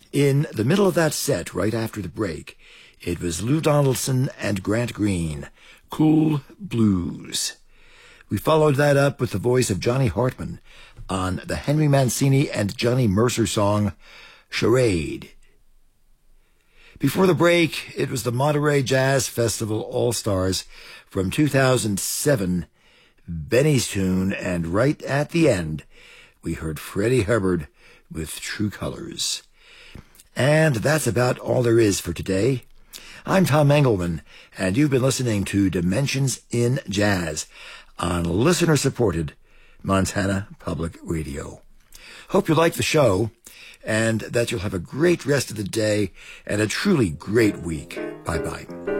In the middle of that set, right after the break, it was Lou Donaldson and Grant Green, Cool Blues. We followed that up with the voice of Johnny Hartman on the Henry Mancini and Johnny Mercer song, Charade. Before the break, it was the Monterey Jazz Festival All-Stars from 2007, Benny's Tune, and right at the end, we heard Freddie Hubbard with True Colors. And that's about all there is for today. I'm Tom Engelman, and you've been listening to Dimensions in Jazz on listener-supported Montana Public Radio. Hope you like the show, and that you'll have a great rest of the day and a truly great week. Bye-bye.